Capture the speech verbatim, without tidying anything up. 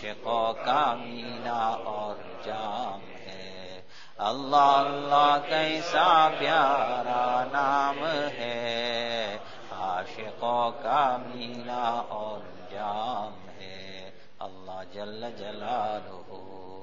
आशिकों का मीना और जाम है। अल्लाह अल्लाह कैसा प्यारा नाम है, आशिकों का मीना और जाम है। अल्लाह जल्ल जलालुहू